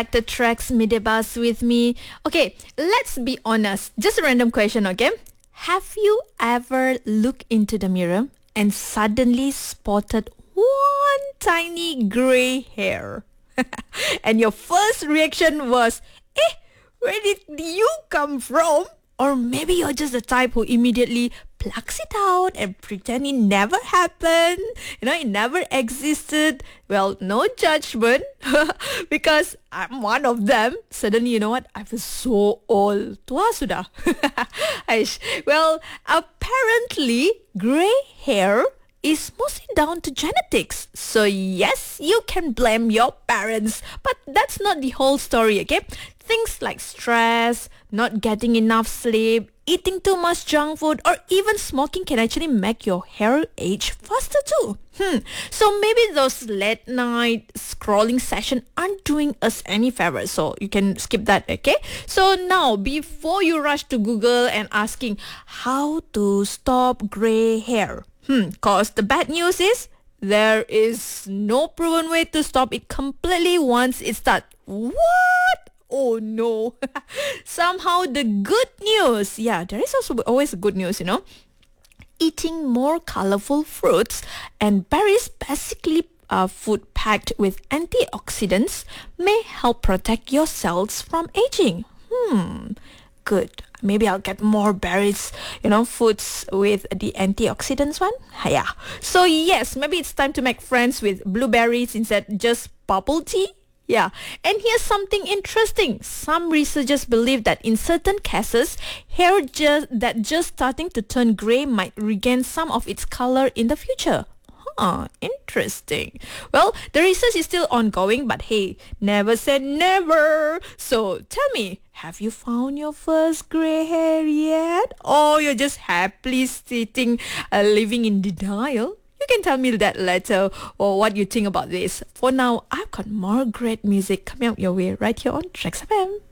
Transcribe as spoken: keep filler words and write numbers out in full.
selected tracks Midebus with me. Okay, let's be honest. Just a random question, okay? Have you ever looked into the mirror and suddenly spotted one tiny grey hair? And your first reaction was, eh, where did you come from? Or maybe you're just the type who immediately plucks it out and pretend it never happened. You know, it never existed. Well, no judgment because I'm one of them. Suddenly, you know what? I feel so old. Tua sudah. Aish. Well, apparently, grey hair is mostly down to genetics. So yes, you can blame your parents, but that's not the whole story, okay? Things like stress, not getting enough sleep, eating too much junk food, or even smoking can actually make your hair age faster too. Hmm. So maybe those late night scrolling sessions aren't doing us any favors. So you can skip that, okay? So now, before you rush to Google and asking how to stop gray hair, Hmm, cause the bad news is there is no proven way to stop it completely once it starts. What? Oh no. Somehow the good news, yeah, there is also always good news, you know. Eating more colorful fruits and berries, basically uh, food packed with antioxidants, may help protect your cells from aging. Hmm, good. Maybe I'll get more berries, you know, foods with the antioxidants one. Yeah. So yes, maybe it's time to make friends with blueberries instead just bubble tea. Yeah. And here's something interesting. Some researchers believe that in certain cases, hair just that just starting to turn gray might regain some of its color in the future. Huh, interesting. Well, the research is still ongoing, but hey, never said never. So tell me, have you found your first grey hair yet? Or you're just happily sitting, uh, living in denial? You can tell me that later or what you think about this. For now, I've got more great music coming up your way right here on Trax F M.